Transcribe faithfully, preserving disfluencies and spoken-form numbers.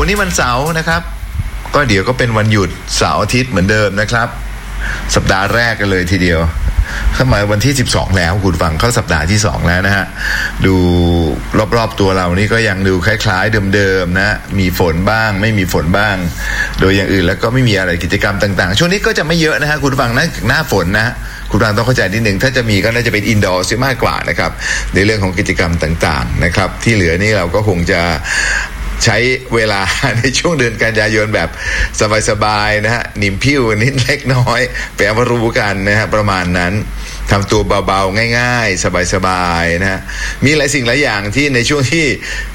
วันนี้วันเสาร์นะครับก็เดี๋ยวก็เป็นวันหยุดเสาร์อาทิตย์เหมือนเดิมนะครับสัปดาห์แรกกันเลยทีเดียวเข้ามาวันที่สิบสองแล้วคุณฟังเข้าสัปดาห์ที่สองแล้วนะฮะดูรอบๆตัวเรานี่ก็ยังดูคล้ายๆเดิมๆนะมีฝนบ้างไม่มีฝนบ้างโดยอย่างอื่นแล้วก็ไม่มีอะไรกิจกรรมต่างๆช่วงนี้ก็จะไม่เยอะนะฮะคุณฟังนะหน้าฝนนะคุณฟังต้องเข้าใจนิดนึงถ้าจะมีก็น่าจะเป็นอินดอร์ซะมากกว่านะครับในเรื่องของกิจกรรมต่างๆนะครับที่เหลือนี่เราก็คงจะใช้เวลาในช่วงเดือนกันยายนแบบสบายๆนะฮะนิ่มพิ้วนิดเล็กน้อยแปลว่ารู้กันนะฮะประมาณนั้นทำตัวเบาๆง่ายๆสบายๆนะฮะมีหลายสิ่งหลายอย่างที่ในช่วงที่